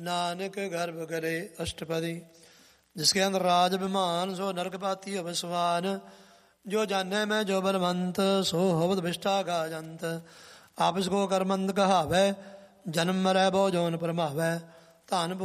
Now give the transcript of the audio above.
नानक गर्भ करे अष्टपदी। जिसके अंदर राज अभिमान सो नरक पाती अवसवान। जो जाने मैं जो बलवंत सो होवत भिष्टा गाजंत। आपस को कर्मंद कहावै जन्म मरै बो जोन परमावै। धन